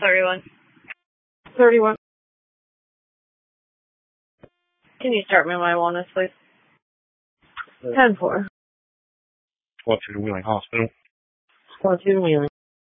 31. 31. Can you start me my wellness, please? 10-4. Squad 2 to Wheeling Hospital. Squad 2 to Wheeling.